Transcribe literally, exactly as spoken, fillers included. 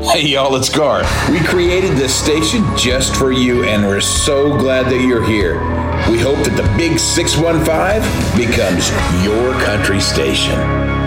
Hey y'all, it's Gar. We created this station just for you, and we're so glad that you're here. We hope that the Big six one five becomes your country station.